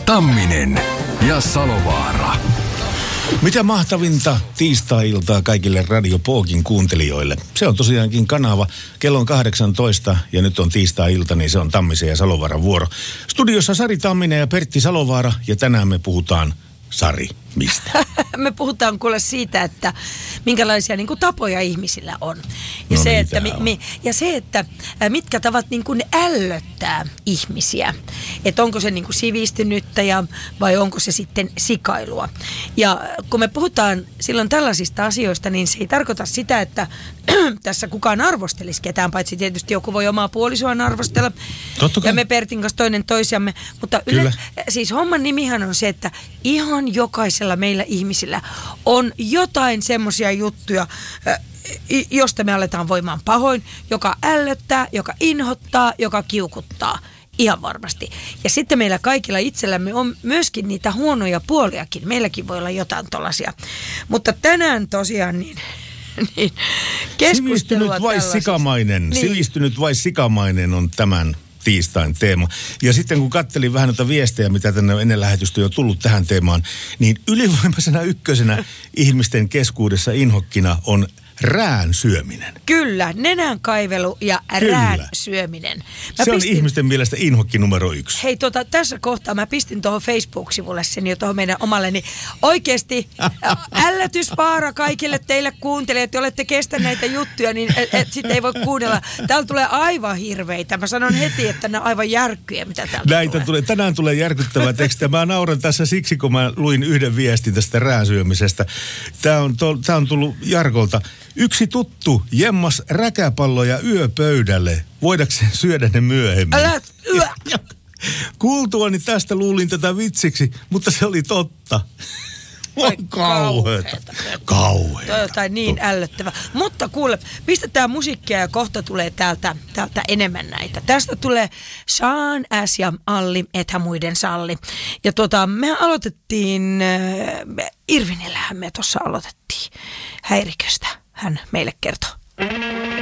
Tamminen ja Salovaara. Mitä mahtavinta tiistai-iltaa kaikille Radio Pookin kuuntelijoille. Se on tosiaankin kanava. Kello on 18 ja nyt on tiistai-ilta, niin se on Tammisen ja Salovaaran vuoro. Studiossa Sari Tamminen ja Pertti Salovaara ja tänään me puhutaan, Sari, mistä? Me puhutaan kuule siitä, että minkälaisia niin kuin tapoja ihmisillä on. Ja, No se, mitä että, on? ja se, että mitkä tavat niin kuin ällöttää ihmisiä. Että onko se niin kuin sivistynyttä vai onko se sitten sikailua. Ja kun me puhutaan silloin tällaisista asioista, niin se ei tarkoita sitä, että tässä kukaan arvostelisi ketään, paitsi tietysti joku voi omaa puolisoaan arvostella. Totta kai. Ja me Pertin kanssa toinen toisiamme. Mutta siis homman nimihän on se, että ihan jokaisella meillä ihmisillä on jotain semmoisia juttuja, josta me aletaan voimaan pahoin, joka ällöttää, joka inhottaa, joka kiukuttaa. Ihan varmasti. Ja sitten meillä kaikilla itsellämme on myöskin niitä huonoja puoliakin. Meilläkin voi olla jotain tollaisia. Mutta tänään tosiaan niin keskustelua Sivistynyt vai sikamainen? Niin. Sivistynyt vai sikamainen on tämän tiistain teema. Ja sitten kun kattelin vähän noita viestejä, mitä tänne ennen lähetystä jo tullut tähän teemaan, niin ylivoimaisena ykkösenä ihmisten keskuudessa inhokkina on rään syöminen. Kyllä, nenän kaivelu ja rään syöminen. Se on ihmisten mielestä inhokki numero 1. Hei, tässä kohtaa mä pistin tuohon Facebook-sivulle sen jo tuohon meidän omalle, niin oikeasti ällötysvaara kaikille teille kuuntelijat, te olette kestäneet näitä juttuja, niin sitten ei voi kuunnella. Täällä tulee aivan hirveitä. Mä sanon heti, että nämä on aivan järkkyjä, mitä täältä tulee. Tänään tulee järkyttävää tekstiä. Mä nauran tässä siksi, kun mä luin yhden viestin tästä rääsyömisestä. Tää on tullut Jarkolta. Yksi tuttu jemmas räkäpalloja yöpöydälle. Voidakseen syödä ne myöhemmin? Älä Kuultuani tästä luulin tätä vitsiksi, mutta se oli totta. Kauheeta. Toi on jotain niin ällöttävää. Mutta kuule, pistetään musiikkia ja kohta tulee täältä enemmän näitä. Tästä tulee Sean S. ja Alli, ethän muiden salli. Ja me aloitettiin, Irvinillähän me tuossa aloitettiin häiriköstä. Hän meille kertoo.